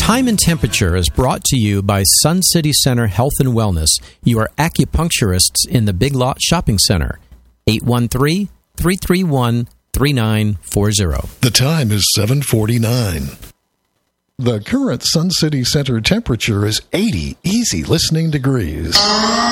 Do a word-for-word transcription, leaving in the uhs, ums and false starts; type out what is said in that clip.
Time and Temperature is brought to you by Sun City Center Health and Wellness, your acupuncturists in the Big Lot Shopping Center. eight one three, three three one, three nine four zero. The time is seven forty-nine. The current Sun City Center temperature is eighty easy listening degrees.